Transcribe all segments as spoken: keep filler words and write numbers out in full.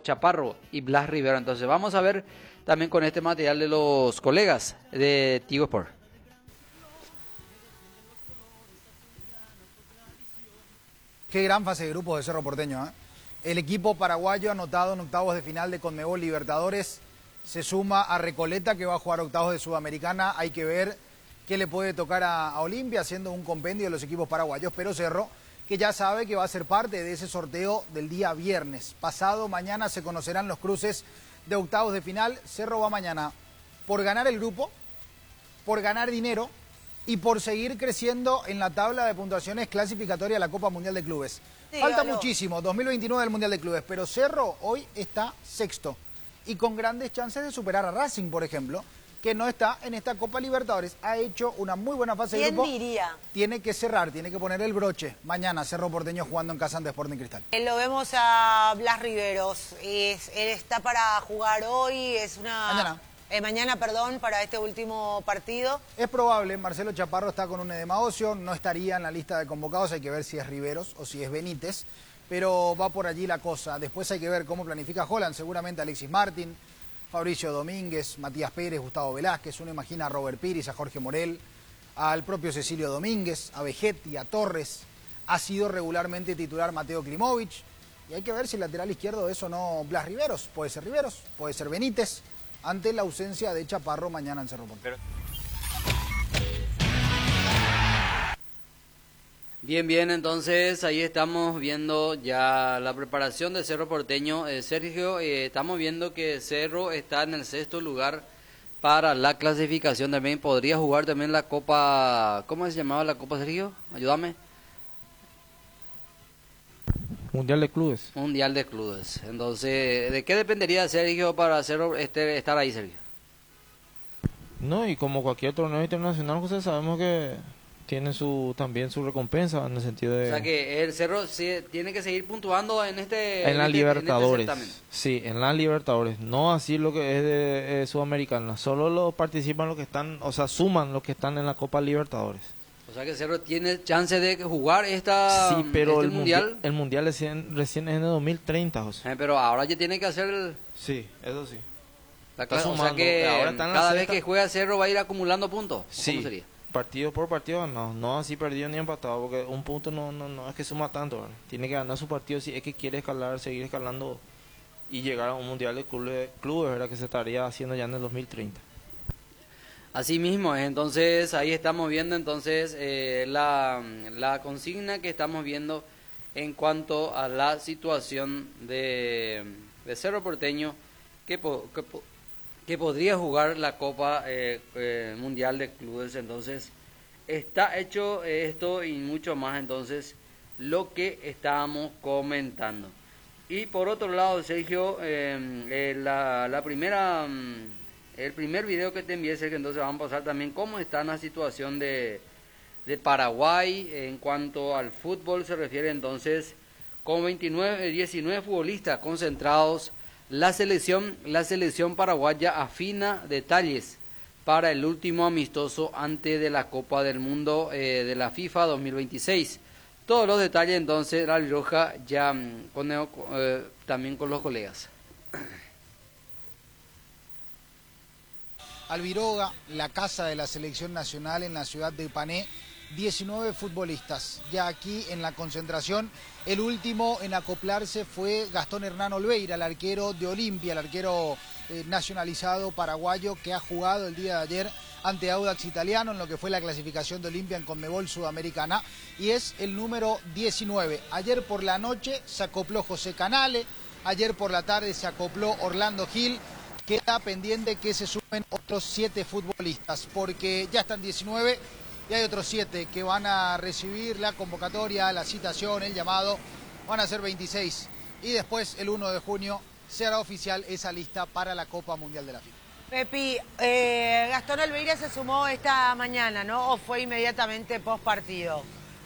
Chaparro y Blas Rivero. Entonces vamos a ver también con este material de los colegas de Tigo Sport. Qué gran fase de grupo de Cerro Porteño, ¿eh? El equipo paraguayo anotado en octavos de final de Conmebol Libertadores se suma a Recoleta, que va a jugar octavos de Sudamericana. Hay que ver qué le puede tocar a, a Olimpia, haciendo un compendio de los equipos paraguayos. Pero Cerro, que ya sabe que va a ser parte de ese sorteo del día viernes. Pasado mañana se conocerán los cruces de octavos de final. Cerro va mañana por ganar el grupo, por ganar dinero y por seguir creciendo en la tabla de puntuaciones clasificatoria a la Copa Mundial de Clubes. Sí, Falta claro. muchísimo, dos mil veintinueve del Mundial de Clubes, pero Cerro hoy está sexto y con grandes chances de superar a Racing, por ejemplo, que no está en esta Copa Libertadores. Ha hecho una muy buena fase de grupo. ¿Quién diría? Tiene que cerrar, tiene que poner el broche. Mañana Cerro Porteño jugando en casa ante Sporting Cristal. Lo vemos a Blas Riveros. Es, él está para jugar hoy, es una... Mañana. Eh, mañana, perdón, para este último partido. Es probable, Marcelo Chaparro está con un edema óseo, no estaría en la lista de convocados, hay que ver si es Riveros o si es Benítez, pero va por allí la cosa. Después hay que ver cómo planifica Holland, seguramente Alexis Martín, Fabricio Domínguez, Matías Pérez, Gustavo Velázquez, uno imagina a Robert Pires, a Jorge Morel, al propio Cecilio Domínguez, a Vegetti, a Torres. Ha sido regularmente titular Mateo Klimovic, y hay que ver si el lateral izquierdo es o no Blas Riveros. Puede ser Riveros, puede ser Benítez, ante la ausencia de Chaparro mañana en Cerro Porteño. Bien, bien, entonces ahí estamos viendo ya la preparación de Cerro Porteño. Eh, Sergio, eh, estamos viendo que Cerro está en el sexto lugar para la clasificación. También podría jugar también la Copa, ¿cómo se llamaba la Copa, Sergio? Ayúdame. Mundial de Clubes. Mundial de Clubes. Entonces, ¿de qué dependería, Sergio, para hacer este, estar ahí, Sergio? No, y como cualquier torneo internacional, José, sabemos que tiene su también su recompensa en el sentido de... O sea que el Cerro sí, tiene que seguir puntuando en este... En la este, Libertadores. En este sí, en la Libertadores. No así lo que es de eh, Sudamericana. Solo lo participan los que están, o sea, suman los que están en la Copa Libertadores. O sea que Cerro tiene chance de jugar esta sí, pero este el mundial. mundial el mundial recién, recién es en el dos mil treinta, José. Eh, pero ahora ya tiene que hacer el... Sí, eso sí. La clase, o sea que ahora cada vez que juega Cerro va a ir acumulando puntos. Sí. ¿Cómo sería? Partido por partido, no, no así perdido ni empatado, porque un punto no, no, no es que suma tanto, ¿verdad? Tiene que ganar su partido si es que quiere escalar, seguir escalando y llegar a un mundial de clubes, clubes, ¿verdad? Que se estaría haciendo ya en el dos mil treinta. Así mismo, entonces ahí estamos viendo entonces eh, la, la consigna que estamos viendo en cuanto a la situación de, de Cerro Porteño que, po, que, po, que podría jugar la Copa eh, eh, Mundial de Clubes. Entonces está hecho esto y mucho más, entonces lo que estábamos comentando. Y por otro lado, Sergio, eh, eh, la, la primera... El primer video que te envié, Sergio, entonces vamos a pasar también cómo está la situación de, de Paraguay en cuanto al fútbol se refiere. Entonces, con veintinueve, diecinueve futbolistas concentrados, la selección, la selección paraguaya afina detalles para el último amistoso antes de la Copa del Mundo eh, de la FIFA dos mil veintiséis. Todos los detalles, entonces, la Roja ya con, eh, también con los colegas. Albiroga, la casa de la selección nacional en la ciudad de Pané, diecinueve futbolistas. Ya aquí en la concentración, el último en acoplarse fue Gastón Hernán Olveira, el arquero de Olimpia, el arquero eh, nacionalizado paraguayo que ha jugado el día de ayer ante Audax Italiano en lo que fue la clasificación de Olimpia en Conmebol Sudamericana, y es el número diecinueve. Ayer por la noche se acopló José Canale, ayer por la tarde se acopló Orlando Gil. Queda pendiente que se sumen otros siete futbolistas, porque ya están diecinueve y hay otros siete que van a recibir la convocatoria, la citación, el llamado. Van a ser veintiséis y después el uno de junio se hará oficial esa lista para la Copa Mundial de la FIFA. Pepi, eh, Gastón Olveira se sumó esta mañana, ¿no? ¿O fue inmediatamente post partido?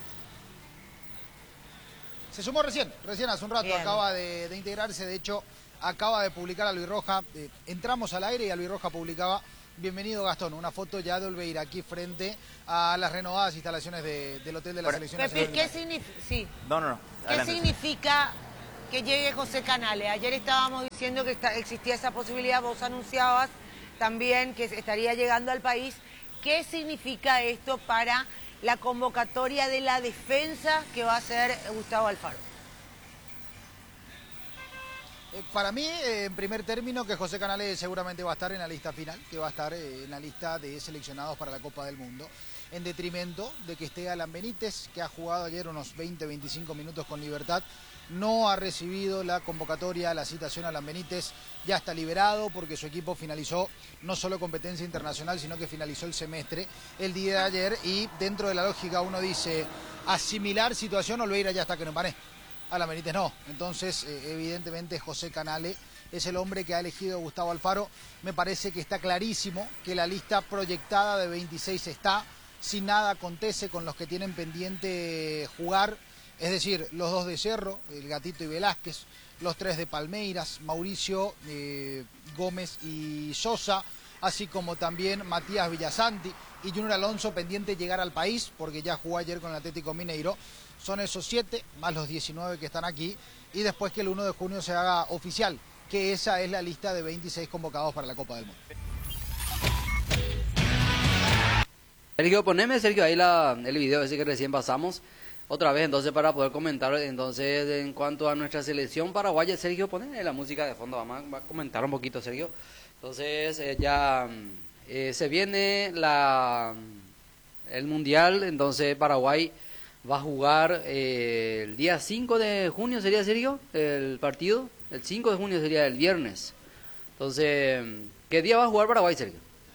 Se sumó recién, recién hace un rato. Bien. Acaba de, de integrarse, de hecho... Acaba de publicar Albirroja, eh, entramos al aire y Albirroja publicaba: bienvenido Gastón, una foto ya de Olveira aquí frente a las renovadas instalaciones de, del Hotel de la Selección Pepi, Nacional. ¿qué significa? Sí. No, no, no. ¿Qué significa que llegue José Canales. Ayer estábamos diciendo que está, existía esa posibilidad, vos anunciabas también que estaría llegando al país. ¿Qué significa esto para la convocatoria de la defensa que va a hacer Gustavo Alfaro? Eh, para mí, eh, en primer término, que José Canales seguramente va a estar en la lista final, que va a estar eh, en la lista de seleccionados para la Copa del Mundo, en detrimento de que esté Alan Benítez, que ha jugado ayer unos veinte, veinticinco minutos con Libertad, no ha recibido la convocatoria, la citación a Alan Benítez, ya está liberado porque su equipo finalizó no solo competencia internacional, sino que finalizó el semestre el día de ayer, y dentro de la lógica uno dice, asimilar situación, Olveira ya está que no empané. Alan Benítez no, entonces eh, evidentemente José Canales es el hombre que ha elegido Gustavo Alfaro. Me parece que está clarísimo que la lista proyectada de veintiséis está, si nada acontece con los que tienen pendiente jugar, es decir, los dos de Cerro, el Gatito y Velázquez, los tres de Palmeiras, Mauricio, eh, Gómez y Sosa, así como también Matías Villasanti y Junior Alonso pendiente de llegar al país, porque ya jugó ayer con el Atlético Mineiro. Son esos siete, más los diecinueve que están aquí, y después que el uno de junio se haga oficial, que esa es la lista de veintiséis convocados para la Copa del Mundo. Sergio, poneme, Sergio, ahí la, el video ese que recién pasamos, otra vez, entonces, para poder comentar, entonces, en cuanto a nuestra selección paraguaya. Sergio, poneme la música de fondo, vamos a, a comentar un poquito, Sergio. Entonces, eh, ya eh, se viene la el Mundial, entonces Paraguay va a jugar eh, el día cinco de junio, ¿sería, Sergio? El partido, el cinco de junio sería el viernes. Entonces, ¿qué día va a jugar Paraguay, Sergio?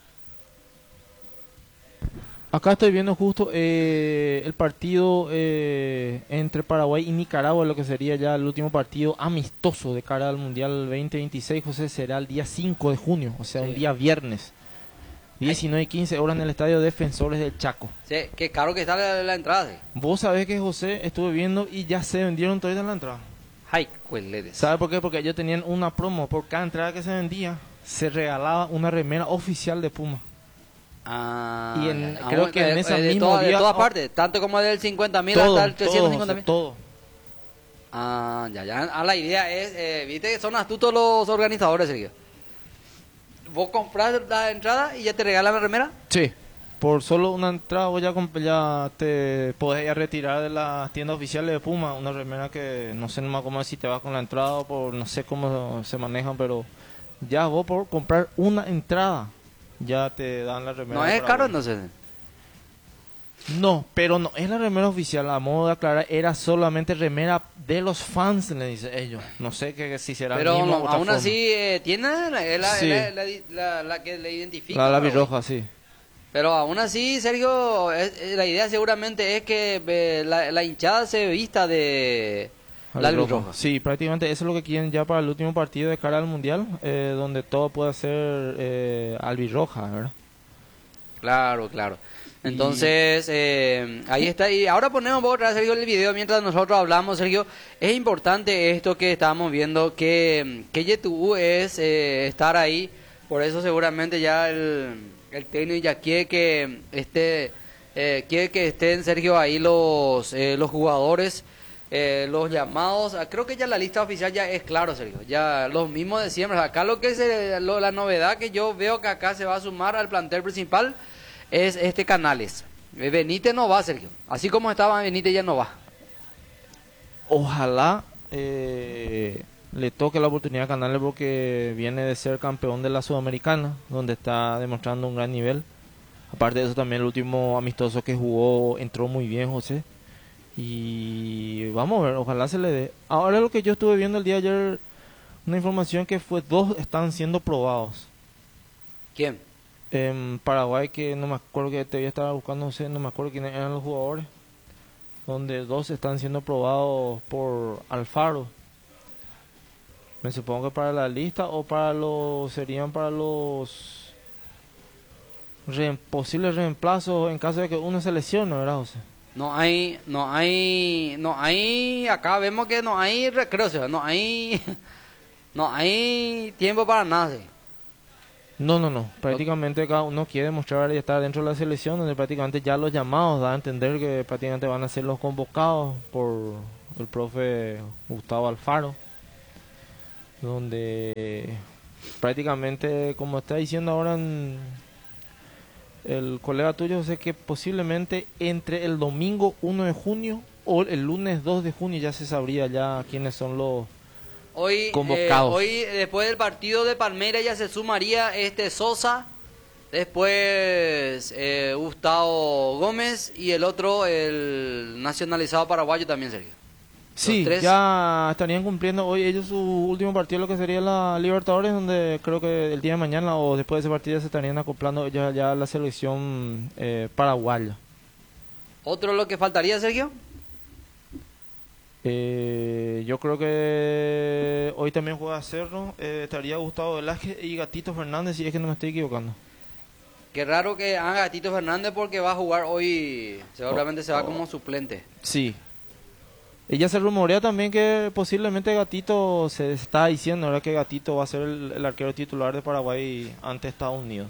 Acá estoy viendo justo eh, el partido eh, entre Paraguay y Nicaragua, lo que sería ya el último partido amistoso de cara al Mundial veinte veintiséis, José, será el día cinco de junio, o sea, sí, un día viernes. diecinueve y quince horas en el Estadio Defensores del Chaco. Sí, qué caro que está la, la entrada. Sí. Vos sabés que, José, estuve viendo y ya se vendieron todas la entrada. Ay, cueledes. ¿Sabes por qué? Porque ellos tenían una promo. Por cada entrada que se vendía, se regalaba una remera oficial de Puma. Ah, y en, ya, creo ah, que en de, esa de, misma toda, día, de todas partes, tanto como del cincuenta mil hasta el trescientos cincuenta mil. Todo. Ah, ya, ya. Ah, la idea es, eh, viste que son astutos los organizadores, Sergio. Vos compras la entrada y ya te regalan la remera. Sí, por solo una entrada vos ya, ya te podés ir a retirar de las tiendas oficiales de Puma una remera que no sé nomás cómo es, si te vas con la entrada o por no sé cómo se manejan, pero ya vos por comprar una entrada ya te dan la remera. ¿No es caro entonces? No, pero no es la remera oficial, a modo de aclarar, era solamente remera de los fans, le dice ellos. No sé que, si será pero mismo, no, otra aún forma. así eh, tiene la, la, Sí. la, la, la, la que le identifica. La labirroja, sí. Pero aún así, Sergio, es, es, la idea seguramente es que eh, la, la hinchada se vista de la albirroja. Sí, prácticamente eso es lo que quieren ya para el último partido de cara al Mundial, eh, donde todo puede ser eh, albirroja, ¿verdad? Claro, claro. Entonces, eh, ahí está. Y ahora ponemos otra vez, Sergio, el video mientras nosotros hablamos, Sergio. Es importante esto que estábamos viendo, que, que Y T U es eh, estar ahí. Por eso seguramente ya el, el técnico ya quiere que, esté, eh, quiere que estén, Sergio, ahí los, eh, los jugadores, eh, los llamados. Creo que ya la lista oficial ya es claro, Sergio. Ya los mismos de siempre. Acá lo que es eh, lo, la novedad que yo veo que acá se va a sumar al plantel principal es este Canales. Benítez no va, Sergio. Así como estaba Benítez ya no va. Ojalá eh, le toque la oportunidad a Canales porque viene de ser campeón de la Sudamericana, donde está demostrando un gran nivel. Aparte de eso, también el último amistoso que jugó entró muy bien, José. Y vamos a ver, ojalá se le dé. Ahora lo que yo estuve viendo el día de ayer, una información que fue dos están siendo probados. ¿Quién? En Paraguay, que no me acuerdo, que te voy a estar buscando, no sé, no me acuerdo quiénes eran los jugadores, donde dos están siendo probados por Alfaro. Me supongo que para la lista o para los, serían para los re, posibles reemplazos en caso de que uno se lesione, ¿verdad, José? No hay, no hay, no hay, acá vemos que no hay recreo, o sea, no hay, no hay tiempo para nada, ¿sí? No, no, no. Prácticamente cada uno quiere mostrar y estar dentro de la selección, donde prácticamente ya los llamados da a entender que prácticamente van a ser los convocados por el profe Gustavo Alfaro. donde prácticamente, como está diciendo ahora en el colega tuyo, sé que posiblemente entre el domingo uno de junio o el lunes dos de junio ya se sabría ya quiénes son los Hoy, convocados. Eh, hoy, después del partido de Palmeiras, ya se sumaría este Sosa, después eh, Gustavo Gómez y el otro, el nacionalizado paraguayo también, Sergio. Sí, tres. ya estarían cumpliendo hoy ellos su último partido, lo que sería la Libertadores, donde creo que el día de mañana o después de ese partido se estarían acoplando ya, ya la selección eh, paraguaya. ¿Otro lo que faltaría, Sergio? Eh, yo creo que hoy también juega Cerro, eh, estaría Gustavo Velázquez y Gatito Fernández, si es que no me estoy equivocando. Qué raro que haga Gatito Fernández porque va a jugar hoy, seguramente Oh, se va oh. como suplente. Sí. Ella se rumorea también que posiblemente Gatito, se está diciendo ahora que Gatito va a ser el, el arquero titular de Paraguay ante Estados Unidos.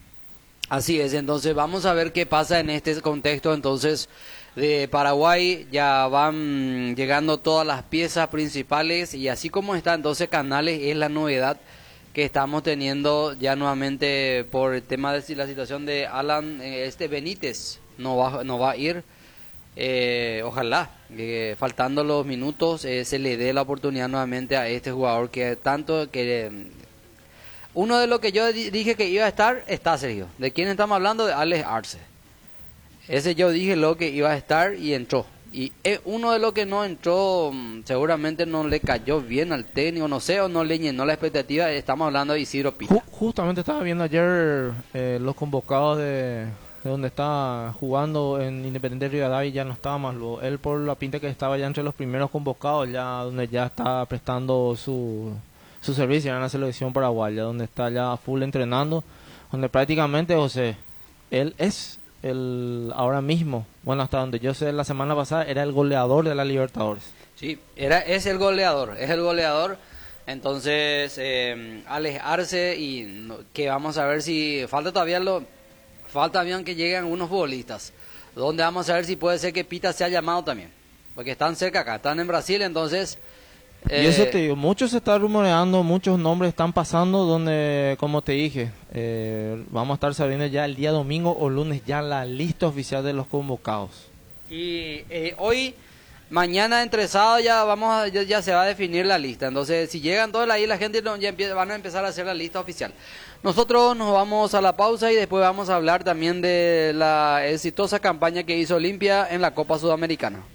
Así es, entonces vamos a ver qué pasa en este contexto. Entonces de Paraguay ya van llegando todas las piezas principales y así como está entonces Canales es la novedad que estamos teniendo ya nuevamente por el tema de la situación de Alan eh, este Benítez no va no va a ir. Eh, ojalá eh, faltando los minutos eh, se le dé la oportunidad nuevamente a este jugador que tanto que eh, uno de los que yo di- dije que iba a estar está, Sergio. ¿De quién estamos hablando? De Alex Arce. Ese yo dije lo que iba a estar y entró. Y eh, uno de los que no entró mm, seguramente no le cayó bien al técnico, no sé, o no le llenó la expectativa. Estamos hablando de Isidro Pita. Ju- justamente estaba viendo ayer eh, los convocados de, de donde está jugando en Independiente Rivadavia y ya no estaba más. Lo, él por la pinta que estaba ya entre los primeros convocados, ya donde ya está prestando su, su servicio en la selección paraguaya, donde está ya full entrenando, donde prácticamente, José, él es el ahora mismo, bueno, hasta donde yo sé la semana pasada, era el goleador de la Libertadores. Sí, era, es el goleador, es el goleador. Entonces, eh, Alex Arce y no- que vamos a ver si falta todavía lo falta bien que lleguen unos futbolistas. Donde vamos a ver si puede ser que Pita sea llamado también, porque están cerca acá, están en Brasil, entonces Y eso eh, te digo, muchos se están rumoreando, muchos nombres están pasando donde, como te dije, eh, vamos a estar sabiendo ya el día domingo o lunes ya la lista oficial de los convocados. y eh, hoy mañana entre sábado ya vamos a- ya, ya se va a definir la lista. Entonces, si llegan todos ahí la gente no- ya empieza, van a empezar a hacer la lista oficial. Nosotros nos vamos a la pausa y después vamos a hablar también de la exitosa campaña que hizo Olimpia en la Copa Sudamericana.